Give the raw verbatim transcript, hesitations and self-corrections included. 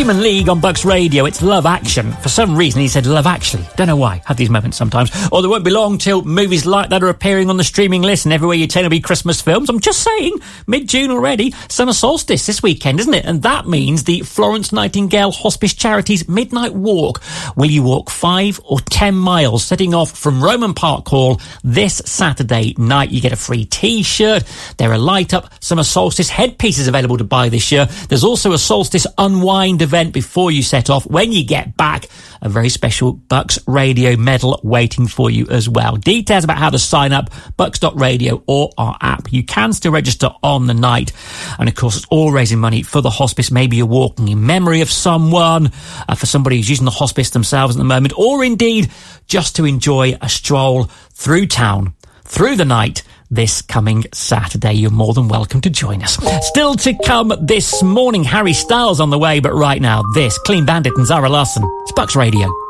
Human League on Bucks Radio. It's Love Action. For some reason, he said Love Actually. Don't know why. Have these moments sometimes. Or there won't be long till movies like that are appearing on the streaming list, and everywhere you turn will be Christmas films. I'm just saying, mid-June already, summer solstice this weekend, isn't it? And that means the Florence Nightingale Hospice Charities Midnight Walk. Will you walk five or ten miles, setting off from Roman Park Hall this Saturday night? You get a free T-shirt. There are light-up summer solstice headpieces available to buy this year. There's also a solstice unwind event before you set off. When you get back, a very special Bucks Radio medal waiting for you as well. Details about how to sign up, bucks dot radio or our app. You can still register on the night. And of course, it's all raising money for the hospice. Maybe you're walking in memory of someone, uh, for somebody who's using the hospice themselves at the moment, or indeed just to enjoy a stroll through town, through the night, this coming Saturday. You're more than welcome to join us. Still to come this morning, Harry Styles on the way, but right now, this, Clean Bandit and Zara Larsson. It's Bucks Radio.